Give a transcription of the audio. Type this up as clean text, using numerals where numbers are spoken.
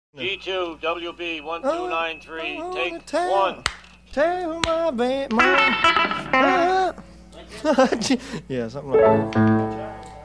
G2 WB 1293. Take tell, one. Tell my baby, yeah, something like that.